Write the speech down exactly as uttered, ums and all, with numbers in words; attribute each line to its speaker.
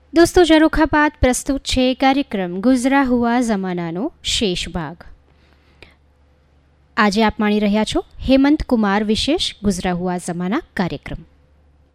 Speaker 1: દોસ્તો, ઝરોખા બાદ પ્રસ્તુત છે કાર્યક્રમ ગુજરા હુઆ જમાનાનો શેષ ભાગ. આજે આપ માણી રહ્યા છો હેમંત કુમાર વિશેષ ગુજરા હુઆ જમાના કાર્યક્રમ.